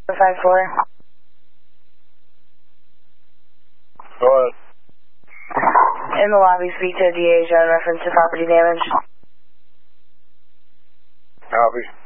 54. Go ahead. In the lobby, speak to DHO in reference to property damage. Copy.